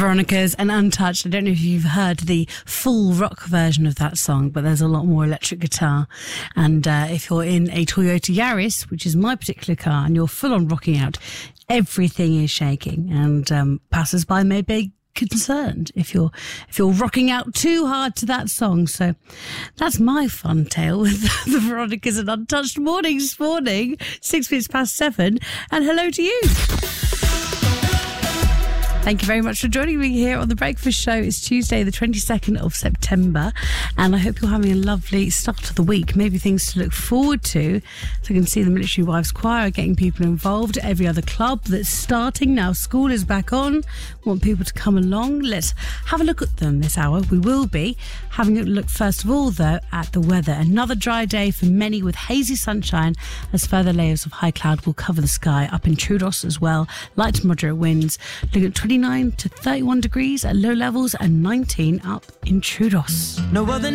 Veronica's and Untouched. I don't know if you've heard the full rock version of that song, but there's a lot more electric guitar. And if you're in a Toyota Yaris, which is my particular car, and you're full on rocking out, everything is shaking, and passers-by may be concerned if you're rocking out too hard to that song. So that's my fun tale with the Veronica's and Untouched morning, 7:06, and hello to you. Thank you very much for joining me here on The Breakfast Show. It's Tuesday, the 22nd of September, and I hope you're having a lovely start of the week. Maybe things to look forward to. So I can see the Military Wives Choir getting people involved. Every other club that's starting now. School is back on. Want people to come along. Let's have a look at them this hour. We will be having a look, first of all, though, at the weather. Another dry day for many with hazy sunshine as further layers of high cloud will cover the sky. Up in Troodos as well. Light to moderate winds. Looking at 29 to 31 degrees at low levels and 19 up in Troodos. No other